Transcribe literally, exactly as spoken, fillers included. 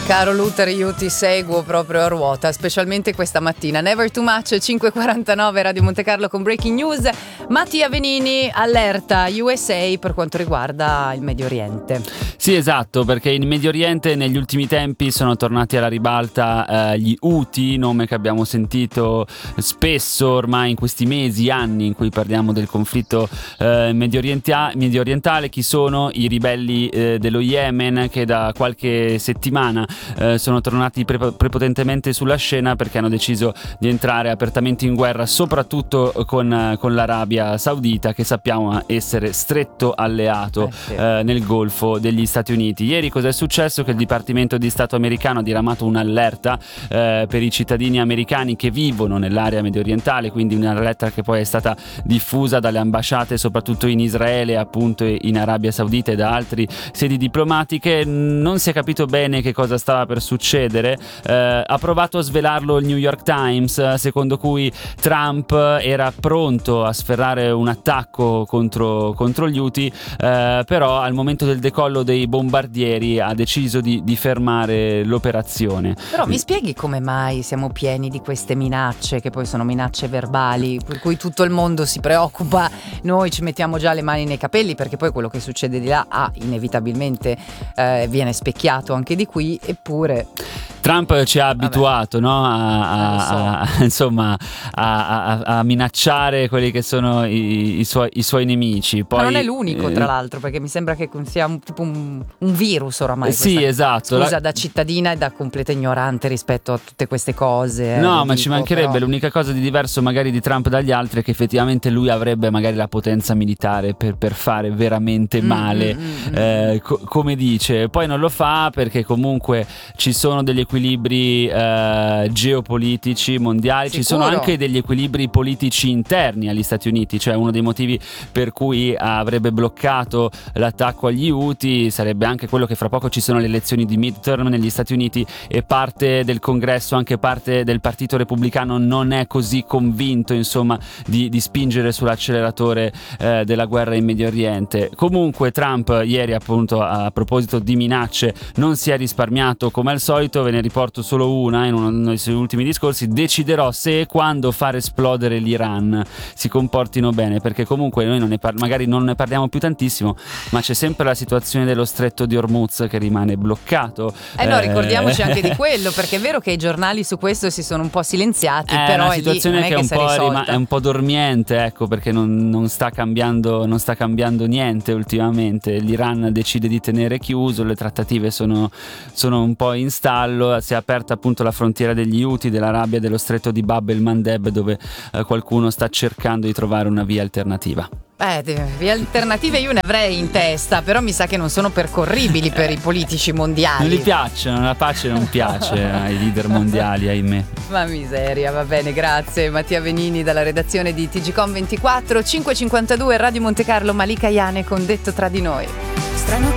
Caro Luther, io ti seguo proprio a ruota, specialmente questa mattina. Never too much, cinque e quarantanove, Radio Monte Carlo con Breaking News. Mattia Venini, allerta U S A per quanto riguarda il Medio Oriente. Sì, esatto, perché in Medio Oriente negli ultimi tempi sono tornati alla ribalta eh, gli Houthi, nome che abbiamo sentito spesso ormai in questi mesi, anni in cui parliamo del conflitto eh, medio, orientia- medio orientale. Chi sono? I ribelli eh, dello Yemen, che da qualche settimana eh, sono tornati pre- prepotentemente sulla scena perché hanno deciso di entrare apertamente in guerra, soprattutto con, con l'Arabia Saudita, che sappiamo essere stretto alleato eh, sì. eh, nel Golfo degli Stati Uniti. Ieri cosa è successo? Che il Dipartimento di Stato americano ha diramato un'allerta eh, per i cittadini americani che vivono nell'area medio orientale, quindi un'allerta che poi è stata diffusa dalle ambasciate soprattutto in Israele, appunto in Arabia Saudita e da altri sedi diplomatiche. Non si è capito bene che cosa stava per succedere. Eh, ha provato a svelarlo il New York Times, secondo cui Trump era pronto a sferrare un attacco contro, contro gli Houthi, eh, però al momento del decollo dei bombardieri ha deciso di, di fermare l'operazione. Però mi spieghi come mai siamo pieni di queste minacce, che poi sono minacce verbali, per cui tutto il mondo si preoccupa, noi ci mettiamo già le mani nei capelli, perché poi quello che succede di là ah, inevitabilmente eh, viene specchiato anche di qui, eppure Trump ci ha abituato, no? a, a, so. a, insomma a, a, a minacciare quelli che sono i, i, suoi, i suoi nemici. Poi, ma non è l'unico, eh, tra l'altro, perché mi sembra che sia un, tipo un, un virus oramai. Sì, questa, esatto. Scusa, La... da cittadina e da completa ignorante rispetto a tutte queste cose. Eh, no, ma dico, ci mancherebbe. però... L'unica cosa di diverso magari di Trump dagli altri è che effettivamente lui avrebbe magari la potenza militare per, per fare veramente male, mm, mm, mm, eh, co- come dice. Poi non lo fa perché comunque ci sono degli equilibri eh, geopolitici mondiali. Sicuro. Ci sono anche degli equilibri politici interni agli Stati Uniti, cioè uno dei motivi per cui avrebbe bloccato l'attacco agli Houthi sarebbe anche quello che fra poco ci sono le elezioni di midterm negli Stati Uniti e parte del congresso, anche parte del partito repubblicano non è così convinto, insomma, di, di spingere sull'acceleratore eh, della guerra in Medio Oriente. Comunque Trump ieri, appunto, a proposito di minacce, non si è risparmiato come al solito. Ve ne riporto solo una in uno dei suoi ultimi discorsi: deciderò se e quando far esplodere l'Iran. Si comportino bene, perché comunque noi non ne par- magari non ne parliamo più tantissimo, ma c'è sempre la situazione dello stretto di Hormuz che rimane bloccato. Eh no, ricordiamoci anche di quello, perché è vero che i giornali su questo si sono un po' silenziati, è però una è situazione lì, non è che, che è, un si è po rima- risolta. è un po' dormiente, ecco, perché non, non sta cambiando non sta cambiando niente ultimamente. L'Iran decide di tenere chiuso, le trattative sono, sono un po' in stallo. Si è aperta appunto la frontiera degli Houthi, dell'Arabia, dello stretto di Bab el Mandeb, dove eh, qualcuno sta cercando di trovare una via alternativa. Eh, vie alternative io ne avrei in testa, però mi sa che non sono percorribili per i politici mondiali. Non gli piacciono, la pace non piace ai leader mondiali, ahimè. Ma miseria, va bene, grazie. Mattia Venini dalla redazione di T G Com ventiquattro, cinque e cinquantadue, Radio Monte Carlo, Malika Iane con Detto tra di noi. Strano